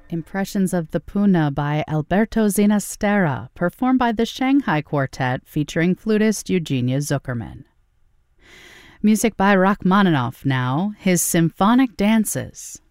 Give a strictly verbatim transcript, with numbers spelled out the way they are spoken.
Impressions of the Puna by Alberto Zinastera, performed by the Shanghai Quartet featuring flutist Eugenia Zuckerman. Music by Rachmaninoff now, his Symphonic Dances.